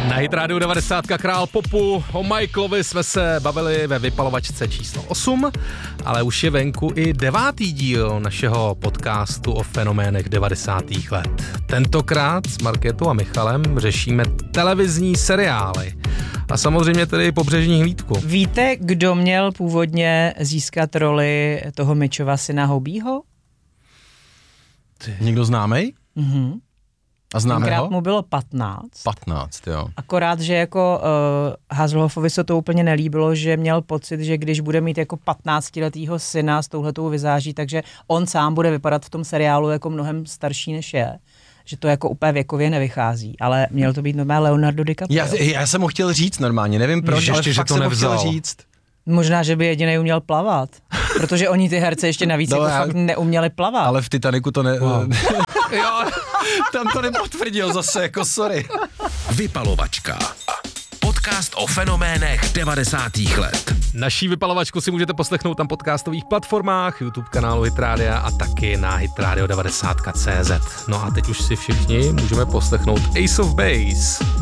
Na Hit Radio 90 král popu, o Michaelovi jsme se bavili ve vypalovačce číslo 8, ale už je venku i 9. díl našeho podcastu o fenoménech 90. let. Tentokrát s Markétou a Michalem řešíme televizní seriály a samozřejmě tedy Pobřežní hlídku. Víte, kdo měl původně získat roli toho Mitchova syna Hobieho? Někdo známej? Mhm. A známe Tenkrát ho? mu bylo 15. 15, jo. Akorát, že jako Hasselhoffovi se to úplně nelíbilo, že měl pocit, že když bude mít jako 15letýho syna s touhletou vizáží, takže on sám bude vypadat v tom seriálu jako mnohem starší než je. Že to jako úplně věkově nevychází, ale měl to být normálně Leonardo DiCaprio. Já jsem ho chtěl říct normálně, nevím proč, ale že fakt to jsem ho nevzal. chtěl říct. Možná, že by jedinej uměl plavat, protože oni ty herce ještě navíc No, jako já- fakt neuměli plavat. Ale v Titaniku to ne... Wow. Jo, tam to nepotvrdil zase, jako sorry. Vypalovačka. Podcast o fenoménech 90. let. Naší vypalovačku si můžete poslechnout na podcastových platformách, YouTube kanálu Hit Radio a taky na hitradio90.cz. No a teď už si všichni můžeme poslechnout Ace of Base.